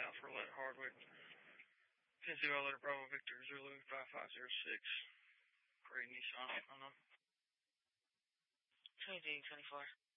Alpha Roulette Hardwick. 10 Letter Bravo Victor Zulu 5506. Gray Nissan on them. 2024.